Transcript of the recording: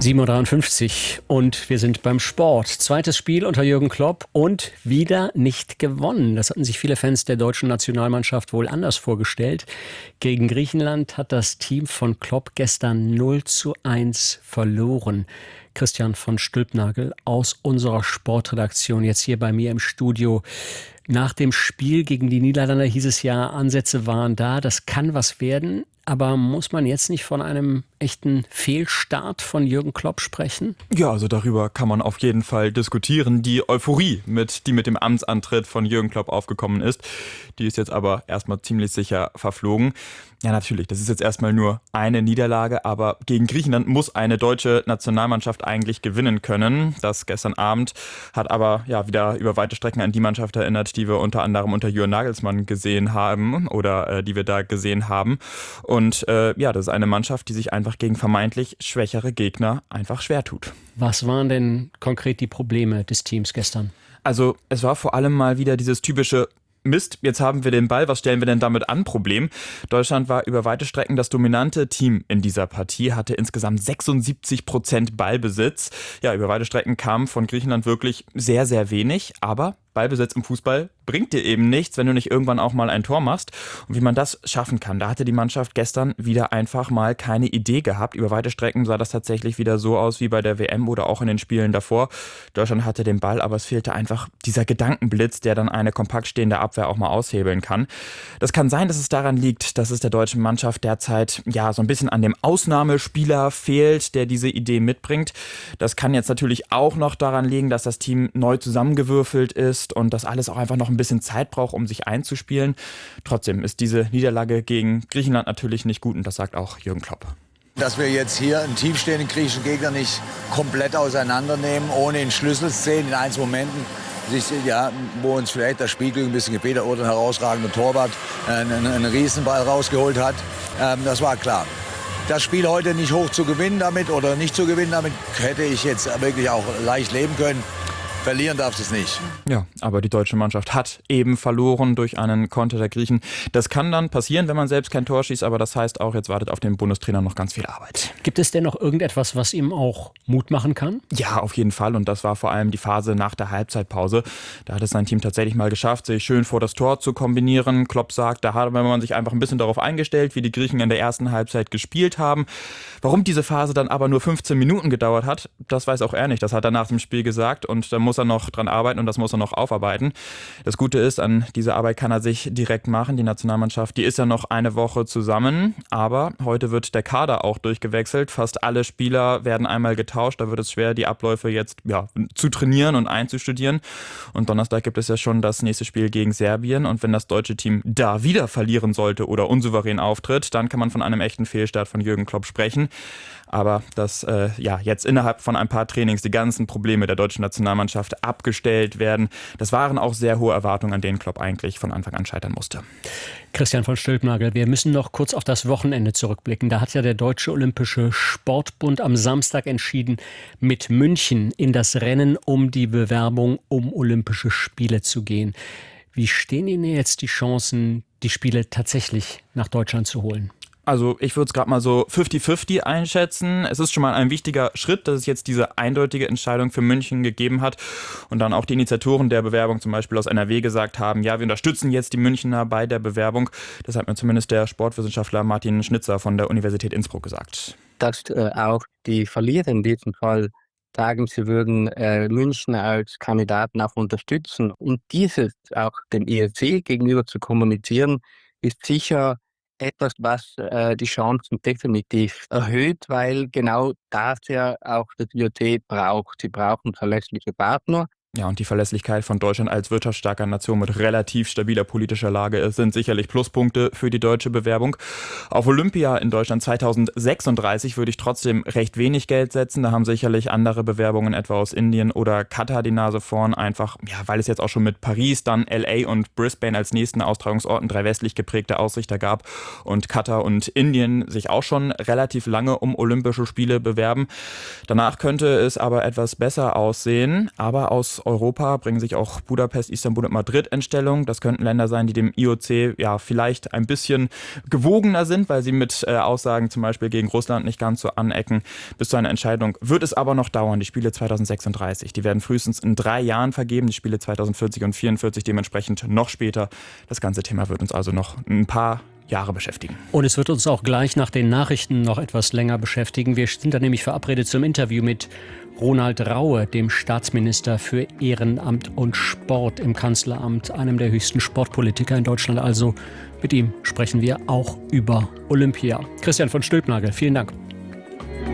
7:53 Uhr und wir sind beim Sport. Zweites Spiel unter Jürgen Klopp und wieder nicht gewonnen. Das hatten sich viele Fans der deutschen Nationalmannschaft wohl anders vorgestellt. Gegen Griechenland hat das Team von Klopp gestern 0:1 verloren. Christian von Stülpnagel aus unserer Sportredaktion jetzt hier bei mir im Studio. Nach dem Spiel gegen die Niederlande hieß es ja, Ansätze waren da, das kann was werden. Aber muss man jetzt nicht von einem echten Fehlstart von Jürgen Klopp sprechen? Ja, also darüber kann man auf jeden Fall diskutieren. Die Euphorie, die mit dem Amtsantritt von Jürgen Klopp aufgekommen ist, die ist jetzt aber erstmal ziemlich sicher verflogen. Ja, natürlich, das ist jetzt erstmal nur eine Niederlage, aber gegen Griechenland muss eine deutsche Nationalmannschaft eigentlich gewinnen können. Das gestern Abend hat aber ja wieder über weite Strecken an die Mannschaft erinnert, die wir unter anderem unter Julian Nagelsmann gesehen haben oder die wir da gesehen haben. Und ja, das ist eine Mannschaft, die sich einfach gegen vermeintlich schwächere Gegner einfach schwer tut. Was waren denn konkret die Probleme des Teams gestern? Also es war vor allem mal wieder dieses typische Mist, jetzt haben wir den Ball, was stellen wir denn damit an? Problem. Deutschland war über weite Strecken das dominante Team in dieser Partie, hatte insgesamt 76% Ballbesitz. Ja, über weite Strecken kam von Griechenland wirklich sehr, sehr wenig, aber Ballbesitz im Fußball bringt dir eben nichts, wenn du nicht irgendwann auch mal ein Tor machst. Und wie man das schaffen kann, da hatte die Mannschaft gestern wieder einfach mal keine Idee gehabt. Über weite Strecken sah das tatsächlich wieder so aus wie bei der WM oder auch in den Spielen davor. Deutschland hatte den Ball, aber es fehlte einfach dieser Gedankenblitz, der dann eine kompakt stehende Abwehr auch mal aushebeln kann. Das kann sein, dass es daran liegt, dass es der deutschen Mannschaft derzeit ja so ein bisschen an dem Ausnahmespieler fehlt, der diese Idee mitbringt. Das kann jetzt natürlich auch noch daran liegen, dass das Team neu zusammengewürfelt ist und das alles auch einfach noch ein bisschen Zeit braucht, um sich einzuspielen. Trotzdem ist diese Niederlage gegen Griechenland natürlich nicht gut und das sagt auch Jürgen Klopp. Dass wir jetzt hier einen tiefstehenden griechischen Gegner nicht komplett auseinandernehmen, ohne in Schlüsselszenen, in einzelnen Momenten, ja, wo uns vielleicht das Spiel ein bisschen gefehlt hat oder ein herausragender Torwart einen Riesenball rausgeholt hat, das war klar. Das Spiel heute nicht hoch zu gewinnen damit oder nicht zu gewinnen damit, hätte ich jetzt wirklich auch leicht leben können. Verlieren darf es nicht. Ja, aber die deutsche Mannschaft hat eben verloren durch einen Konter der Griechen. Das kann dann passieren, wenn man selbst kein Tor schießt, aber das heißt auch, jetzt wartet auf den Bundestrainer noch ganz viel Arbeit. Gibt es denn noch irgendetwas, was ihm auch Mut machen kann? Ja, auf jeden Fall und das war vor allem die Phase nach der Halbzeitpause. Da hat es sein Team tatsächlich mal geschafft, sich schön vor das Tor zu kombinieren. Klopp sagt, da hat man sich einfach ein bisschen darauf eingestellt, wie die Griechen in der ersten Halbzeit gespielt haben. Warum diese Phase dann aber nur 15 Minuten gedauert hat, das weiß auch er nicht. Das hat er nach dem Spiel gesagt und da muss er noch dran arbeiten und das muss er noch aufarbeiten. Das Gute ist, an diese Arbeit kann er sich direkt machen. Die Nationalmannschaft, die ist ja noch eine Woche zusammen, aber heute wird der Kader auch durchgewechselt. Fast alle Spieler werden einmal getauscht. Da wird es schwer, die Abläufe jetzt zu trainieren und einzustudieren. Und Donnerstag gibt es ja schon das nächste Spiel gegen Serbien und wenn das deutsche Team da wieder verlieren sollte oder unsouverän auftritt, dann kann man von einem echten Fehlstart von Jürgen Klopp sprechen. Aber dass jetzt innerhalb von ein paar Trainings die ganzen Probleme der deutschen Nationalmannschaft abgestellt werden, das waren auch sehr hohe Erwartungen, an denen Klopp eigentlich von Anfang an scheitern musste. Christian von Stülpnagel, wir müssen noch kurz auf das Wochenende zurückblicken. Da hat ja der Deutsche Olympische Sportbund am Samstag entschieden, mit München in das Rennen um die Bewerbung um Olympische Spiele zu gehen. Wie stehen Ihnen jetzt die Chancen, die Spiele tatsächlich nach Deutschland zu holen? Also ich würde es gerade mal so 50-50 einschätzen. Es ist schon mal ein wichtiger Schritt, dass es jetzt diese eindeutige Entscheidung für München gegeben hat und dann auch die Initiatoren der Bewerbung zum Beispiel aus NRW gesagt haben, ja, wir unterstützen jetzt die Münchner bei der Bewerbung. Das hat mir zumindest der Sportwissenschaftler Martin Schnitzer von der Universität Innsbruck gesagt. Dass auch die Verlierer in diesem Fall sagen, sie würden München als Kandidaten auch unterstützen. Und dieses auch dem IOC gegenüber zu kommunizieren, ist sicher etwas, was die Chancen definitiv erhöht, weil genau das ja auch das IOC braucht. Sie brauchen verlässliche Partner. Ja, und die Verlässlichkeit von Deutschland als wirtschaftsstarker Nation mit relativ stabiler politischer Lage sind sicherlich Pluspunkte für die deutsche Bewerbung. Auf Olympia in Deutschland 2036 würde ich trotzdem recht wenig Geld setzen. Da haben sicherlich andere Bewerbungen, etwa aus Indien oder Katar, die Nase vorn. Einfach, ja, weil es jetzt auch schon mit Paris, dann LA und Brisbane als nächsten Austragungsorten 3 westlich geprägte Ausrichter gab und Katar und Indien sich auch schon relativ lange um Olympische Spiele bewerben. Danach könnte es aber etwas besser aussehen, aber aus Europa bringen sich auch Budapest, Istanbul und Madrid in Stellung. Das könnten Länder sein, die dem IOC ja vielleicht ein bisschen gewogener sind, weil sie mit Aussagen zum Beispiel gegen Russland nicht ganz so anecken. Bis zu einer Entscheidung wird es aber noch dauern. Die Spiele 2036, die werden frühestens in 3 Jahren vergeben. Die Spiele 2040 und 2044 dementsprechend noch später. Das ganze Thema wird uns also noch ein paar Jahre beschäftigen. Und es wird uns auch gleich nach den Nachrichten noch etwas länger beschäftigen. Wir sind da nämlich verabredet zum Interview mit Ronald Raue, dem Staatsminister für Ehrenamt und Sport im Kanzleramt, einem der höchsten Sportpolitiker in Deutschland. Also mit ihm sprechen wir auch über Olympia. Christian von Stülpnagel, vielen Dank.